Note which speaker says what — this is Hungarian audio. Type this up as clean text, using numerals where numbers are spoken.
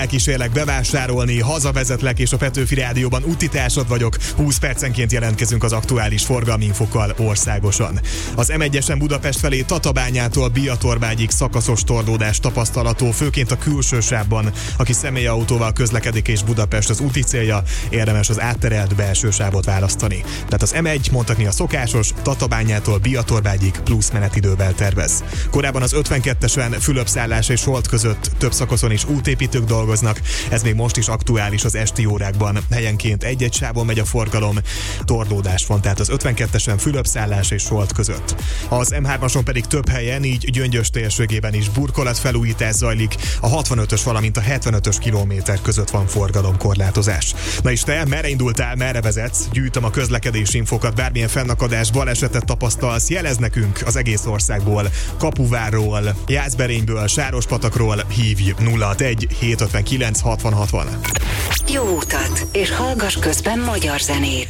Speaker 1: Kísérlek bevásárolni, hazavezetlek, és a Petőfi Rádióban útitársad vagyok. 20 percenként jelentkezünk az aktuális forgalmi infokkal országosan. Az M1-esen Budapest felé Tatabányától Biatorbágyig szakaszos torlódás tapasztalható, főként a külső sávban. Aki személyautóval közlekedik és Budapest az úti célja, érdemes az átterelt belső sávot választani. Tehát az M1 mondhatni a szokásos, Tatabányától Biatorbágyig plusz menetidővel tervez. Korábban az 52-esen Fülöpszállás és Solt között több szakaszon is útépítők dolgoznak, ez még most is aktuális az esti órákban. Helyenként egy-egy sávon megy a forgalom, torlódás van, tehát az 52-esen Fülöpszállás és Solt között. Az M3-ason pedig több helyen, így Gyöngyös térségében is burkolatfelújítás zajlik, a 65-ös, valamint a 75-ös kilométer között van forgalomkorlátozás. Na és te, merre indultál, merre vezetsz? Gyűjtöm a közlekedési infokat, bármilyen fennakadás, balesetet tapasztalsz, jelez nekünk az egész országból, Kapuvárról, Jászberényből, Sárospatakról, hívj 061 759 60 60.
Speaker 2: Jó utat, és hallgass közben magyar zenét.